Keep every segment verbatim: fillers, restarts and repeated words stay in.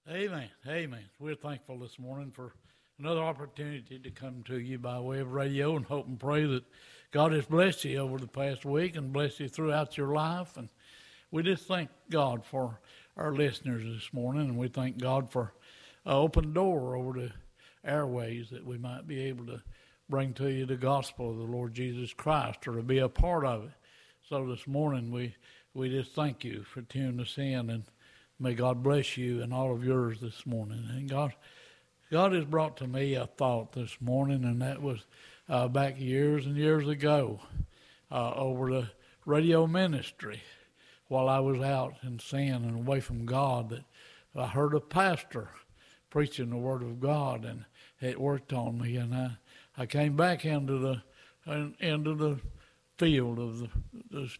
Amen. Amen. We're thankful this morning for another opportunity to come to you by way of radio, and hope and pray that God has blessed you over the past week and blessed you throughout your life. And we just thank God for our listeners this morning, and we thank God for an open door over the airways that we might be able to bring to you the gospel of the Lord Jesus Christ, or to be a part of it. So this morning we, we just thank you for tuning us in, and may God bless you and all of yours this morning. And God, God has brought to me a thought this morning, and that was uh, back years and years ago uh, over the radio ministry. While I was out in sin and away from God, that I heard a pastor preaching the Word of God, and it worked on me. And I, I came back into the into the field of the, the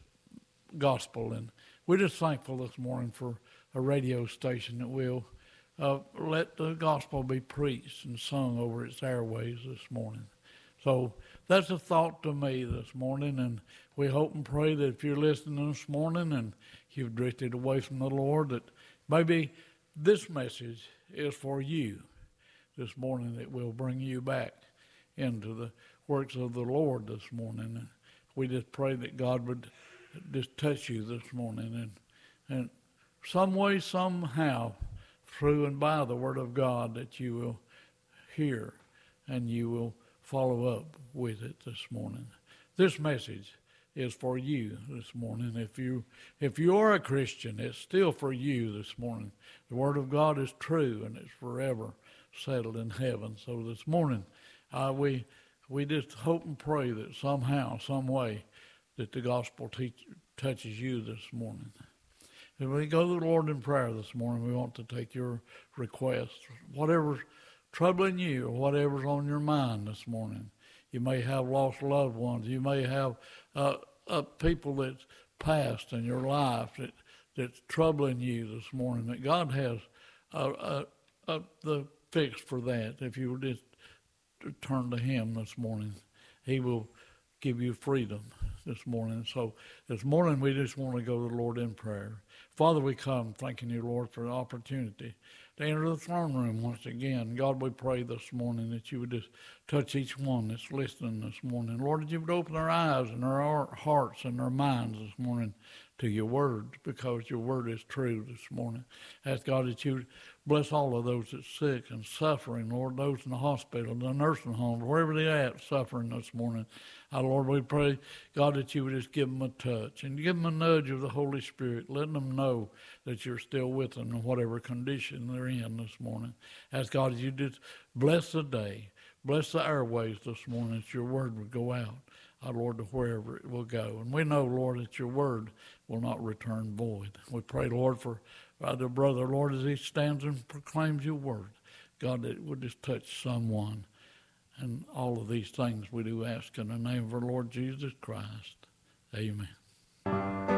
gospel, and we're just thankful this morning for a radio station that will uh, let the gospel be preached and sung over its airways this morning. So that's a thought to me this morning, and we hope and pray that if you're listening this morning and you've drifted away from the Lord, that maybe this message is for you this morning, that will bring you back into the works of the Lord this morning. And we just pray that God would just touch you this morning, and and some way, somehow, through and by the Word of God, that you will hear and you will follow up with it this morning. This message is for you this morning. If you if you are a Christian, it's still for you this morning. The Word of God is true, and it's forever settled in heaven. So this morning, uh, we we just hope and pray that somehow, some way, that the gospel teach, touches you this morning. If we go to the Lord in prayer this morning, we want to take your requests, whatever's troubling you or whatever's on your mind this morning. You may have lost loved ones. You may have uh, uh, people that's passed in your life that, that's troubling you this morning, that God has uh, uh, uh, the fix for that. If you will just turn to Him this morning, He will give you freedom this morning. So this morning we just want to go to the Lord in prayer. Father, we come thanking you, Lord, for the opportunity to enter the throne room once again. God, we pray this morning that you would just touch each one that's listening this morning. Lord, that you would open their eyes and their hearts and their minds this morning to your word, because your word is true this morning. Ask God that you would bless all of those that's sick and suffering, Lord, those in the hospital, the nursing homes, wherever they're at suffering this morning. Our Lord, we pray, God, that you would just give them a touch and give them a nudge of the Holy Spirit, letting them know that you're still with them in whatever condition they're in this morning. Ask God that you just bless the day, bless the airways this morning, that your word would go out, our Lord, to wherever it will go. And we know, Lord, that your word will not return void. We pray, Lord, for uh, the brother, Lord, as he stands and proclaims your word. God, that it would just touch someone. And all of these things we do ask in the name of our Lord Jesus Christ. Amen.